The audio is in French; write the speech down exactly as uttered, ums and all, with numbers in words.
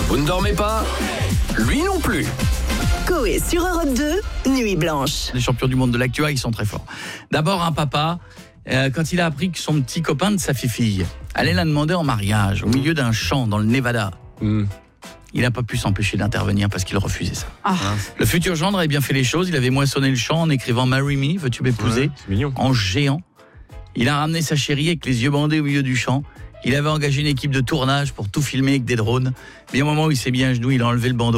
Vous ne dormez pas ? Lui non plus. Coé sur Europe deux, Nuit Blanche. Les champions du monde de l'actu, ils sont très forts. D'abord, un papa, euh, quand il a appris que son petit copain de sa fille allait la demander en mariage au milieu d'un champ dans le Nevada, Mmh. il n'a pas pu s'empêcher d'intervenir parce qu'il refusait ça. Ah. Le futur gendre avait bien fait les choses. Il avait moissonné le champ en écrivant « Marry me, veux-tu m'épouser Ouais, c'est mignon. » en géant. Il a ramené sa chérie avec les yeux bandés au milieu du champ. Il avait engagé une équipe de tournage pour tout filmer avec des drones. Mais au moment où il s'est mis à genoux, il a enlevé le bandeau.